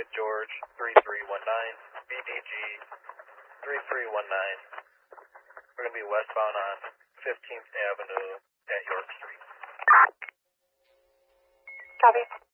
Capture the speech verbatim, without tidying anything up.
George three three one nine, B D G three three one nine. We're going to be westbound on fifteenth Avenue at York Street. Copy.